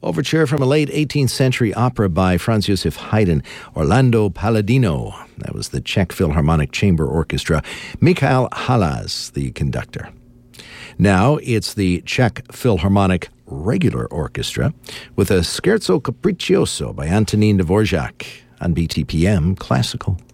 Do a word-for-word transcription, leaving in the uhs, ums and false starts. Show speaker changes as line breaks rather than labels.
Overture from a late eighteenth century opera by Franz Joseph Haydn, Orlando Palladino. That was the Czech Philharmonic Chamber Orchestra. Michael Halas, the conductor. Now it's the Czech Philharmonic Regular Orchestra with a Scherzo Capriccioso by Antonin Dvorak on B T P M Classical.